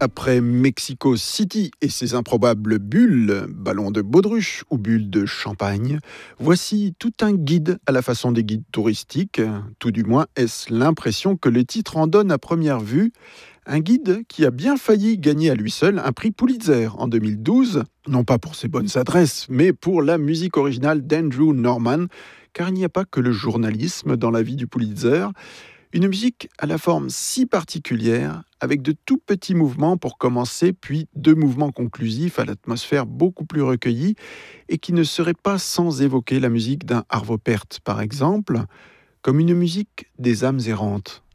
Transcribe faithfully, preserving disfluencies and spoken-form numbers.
Après Mexico City et ses improbables bulles, ballons de baudruche ou bulles de champagne, voici tout un guide à la façon des guides touristiques. Tout du moins est-ce l'impression que le titre en donne à première vue. Un guide qui a bien failli gagner à lui seul un prix Pulitzer en deux mille douze, non pas pour ses bonnes adresses, mais pour la musique originale d'Andrew Norman, car il n'y a pas que le journalisme dans la vie du Pulitzer. Une musique à la forme si particulière, avec de tout petits mouvements pour commencer, puis deux mouvements conclusifs à l'atmosphère beaucoup plus recueillie, et qui ne serait pas sans évoquer la musique d'un Arvo Pärt, par exemple, comme une musique des âmes errantes.